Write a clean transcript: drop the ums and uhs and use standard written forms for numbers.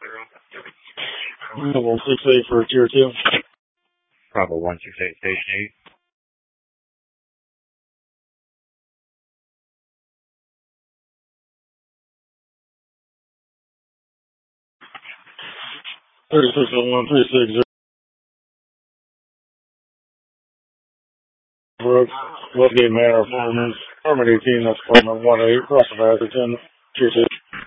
Level 6-8 for Tier 2. Bravo 168, Station 8. 3601 Brooks, Westgate Manor Apartments, Apartment 18, that's Apartment 18, cross of Atherton, Tier 2.